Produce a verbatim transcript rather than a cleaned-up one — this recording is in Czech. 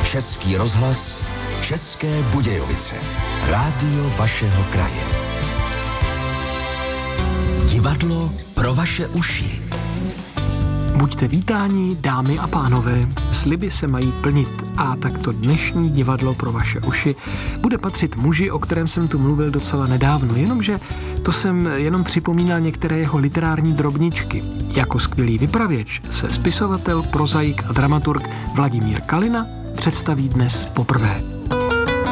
Český rozhlas, České Budějovice. Rádio vašeho kraje. Divadlo pro vaše uši. Buďte vítáni, dámy a pánové, sliby se mají plnit a takto dnešní divadlo pro vaše uši bude patřit muži, o kterém jsem tu mluvil docela nedávno, jenomže to jsem jenom připomínal některé jeho literární drobničky. Jako skvělý vypravěč se spisovatel, prozaik a dramaturg Vladimír Kalina představí dnes poprvé.